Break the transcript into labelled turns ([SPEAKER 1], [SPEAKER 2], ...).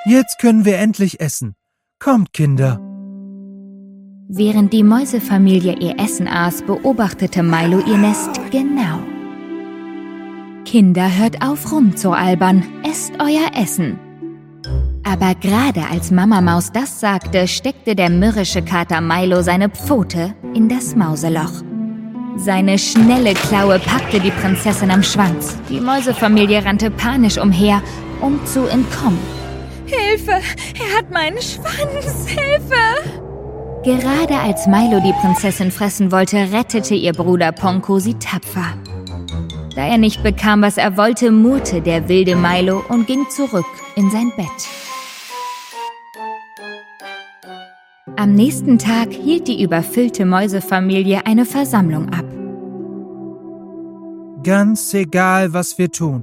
[SPEAKER 1] Jetzt können wir endlich essen. Kommt, Kinder.
[SPEAKER 2] Während die Mäusefamilie ihr Essen aß, beobachtete Milo ihr Nest genau. »Kinder, hört auf rumzualbern. Esst euer Essen.« Aber gerade als Mama Maus das sagte, steckte der mürrische Kater Milo seine Pfote in das Mauseloch. Seine schnelle Klaue packte die Prinzessin am Schwanz. Die Mäusefamilie rannte panisch umher, um zu entkommen.
[SPEAKER 3] »Hilfe! Er hat meinen Schwanz! Hilfe!«
[SPEAKER 2] Gerade als Milo die Prinzessin fressen wollte, rettete ihr Bruder Ponko sie tapfer. Da er nicht bekam, was er wollte, murrte der wilde Milo und ging zurück in sein Bett. Am nächsten Tag hielt die überfüllte Mäusefamilie eine Versammlung ab.
[SPEAKER 1] Ganz egal, was wir tun.